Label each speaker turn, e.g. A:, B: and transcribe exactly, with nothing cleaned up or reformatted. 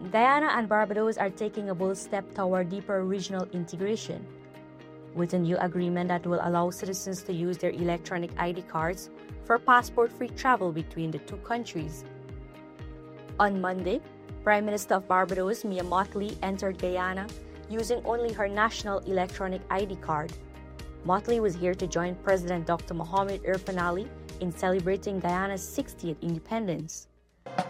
A: Guyana and Barbados are taking a bold step toward deeper regional integration, with a new agreement that will allow citizens to use their electronic I D cards for passport-free travel between the two countries. On Monday, Prime Minister of Barbados, Mia Mottley, entered Guyana using only her national electronic I D card. Mottley was here to join President Doctor Mohamed Irfaan Ali in celebrating Guyana's sixtieth independence.